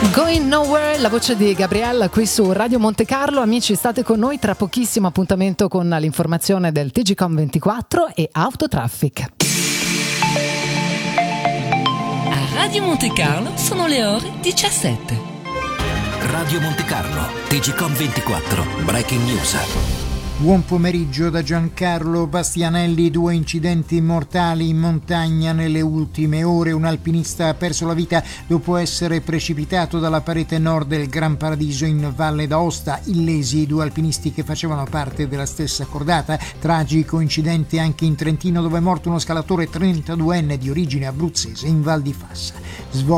Going Nowhere, la voce di Gabrielle qui su Radio Monte Carlo. Amici, state con noi, tra pochissimo appuntamento con l'informazione del TGCOM 24 e Autotraffic. A Radio Monte Carlo sono le ore 17. Radio Monte Carlo, TGCOM 24, Breaking News. Buon pomeriggio da Giancarlo Bastianelli. 2 incidenti mortali in montagna nelle ultime ore. Un alpinista ha perso la vita dopo essere precipitato dalla parete nord del Gran Paradiso in Valle d'Aosta. Illesi i 2 alpinisti che facevano parte della stessa cordata. Tragico incidente anche in Trentino, dove è morto uno scalatore 32enne di origine abruzzese in Val di Fassa.